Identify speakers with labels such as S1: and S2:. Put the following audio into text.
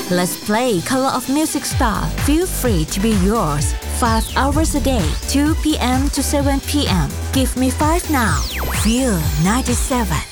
S1: Let's play Color of Music Star. Feel free to be yours. 5 hours a day, 2 p.m. to 7 p.m. Give me 5 now. Feel 97.